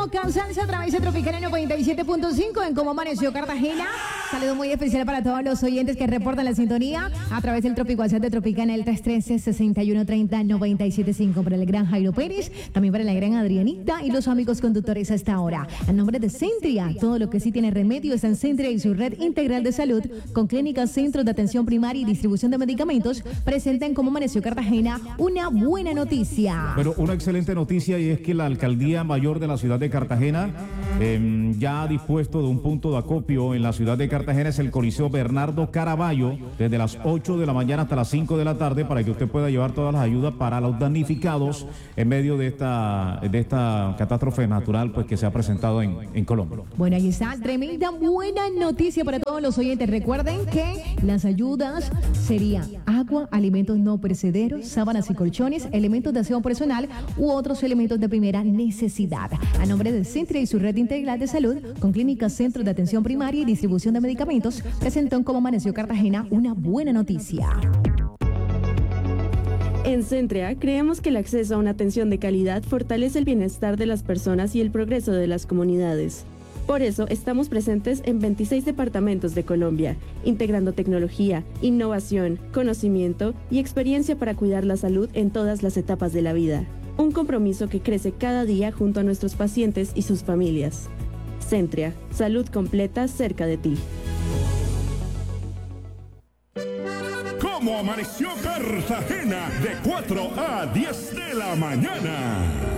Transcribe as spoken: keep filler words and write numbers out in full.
Cansancio a través de Tropicana noventa y siete punto cinco en Cómo Amaneció Cartagena. Saludo muy especial para todos los oyentes que reportan la sintonía a través del Tropic WhatsApp de Tropicana, el tres uno tres, seis uno tres cero, nueve siete cinco para el gran Jairo Pérez, también para la gran Adrianita y los amigos conductores hasta ahora. A nombre de Centria, todo lo que sí tiene remedio está en Centria y su red integral de salud con clínicas, centros de atención primaria y distribución de medicamentos, presentan Cómo Amaneció Cartagena una buena noticia. Pero una excelente noticia, y es que la Alcaldía Mayor de la ciudad de Cartagena eh, ya ha dispuesto de un punto de acopio en la ciudad de Cartagena. Es el Coliseo Bernardo Caraballo, desde las ocho de la mañana hasta las cinco de la tarde, para que usted pueda llevar todas las ayudas para los damnificados en medio de esta, de esta catástrofe natural pues que se ha presentado en, en Colombia. Bueno, ahí está, tremenda buena noticia para todos los oyentes. Recuerden que las ayudas serían agua, alimentos no perecederos, sábanas y colchones, elementos de aseo personal u otros elementos de primera necesidad. A nombre de Centria y su red integral de salud, con clínicas, centros de atención primaria y distribución de medicamentos, presentó en Cómo Amaneció Cartagena una buena noticia. En Centria creemos que el acceso a una atención de calidad fortalece el bienestar de las personas y el progreso de las comunidades. Por eso estamos presentes en veintiséis departamentos de Colombia, integrando tecnología, innovación, conocimiento y experiencia para cuidar la salud en todas las etapas de la vida. Un compromiso que crece cada día junto a nuestros pacientes y sus familias. Centria, salud completa cerca de ti. Cómo Amaneció Cartagena, de cuatro a diez de la mañana.